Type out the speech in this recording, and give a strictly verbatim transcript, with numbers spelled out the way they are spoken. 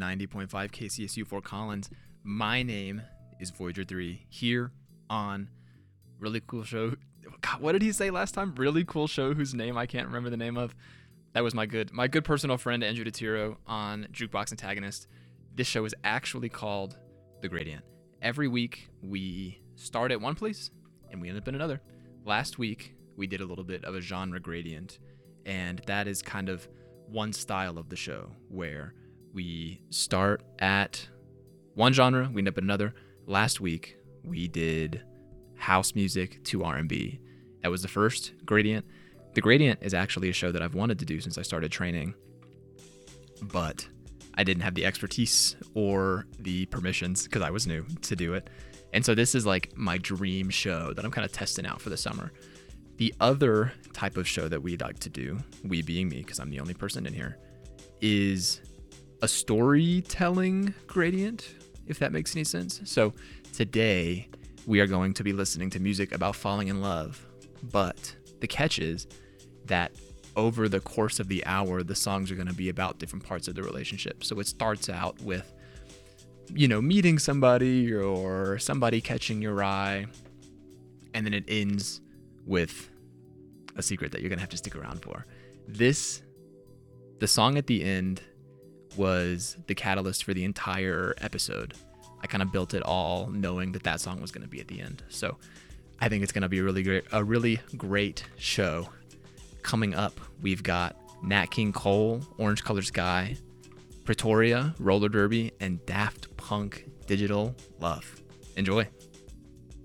ninety point five K C S U Fort Collins. My name is Voyager three here on Really Cool Show. God, what did he say last time? Really Cool Show, whose name I can't remember the name of. That was my good my good personal friend Andrew DeTiro on Jukebox Antagonist. This show is actually called The Gradient. Every week we start at one place and we end up in another. Last week we did a little bit of a genre gradient, and that is kind of one style of the show where we start at one genre, we end up at another. Last week we did house music to R and B. That was the first gradient. The Gradient is actually a show that I've wanted to do since I started training, but I didn't have the expertise or the permissions because I was new to do it. And so this is like my dream show that I'm kind of testing out for the summer. The other type of show that we'd like to do, we being me, because I'm the only person in here, is a storytelling gradient, if that makes any sense. So today we are going to be listening to music about falling in love, but the catch is that over the course of the hour, the songs are going to be about different parts of the relationship. So it starts out with, you know, meeting somebody or somebody catching your eye, and then it ends with a secret that you're going to have to stick around for. This, the song at the end was the catalyst for the entire episode. I kind of built it all knowing that that song was going to be at the end. So I think it's going to be a really great, a really great show. Coming up, we've got Nat King Cole, Orange Color Sky, Pretoria, Roller Derby, and Daft Punk, Digital Love. Enjoy.